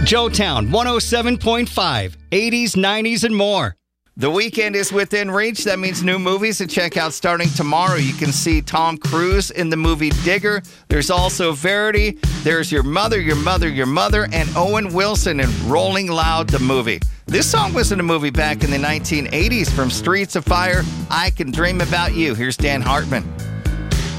Joetown 107.5, 80s, 90s, and more. The weekend is within reach. That means new movies to check out starting tomorrow. You can see Tom Cruise in the movie Digger. There's also Verity. There's Your Mother, Your Mother, Your Mother, and Owen Wilson in Rolling Loud, the movie. This song was in a movie back in the 1980s from Streets of Fire, I Can Dream About You. Here's Dan Hartman.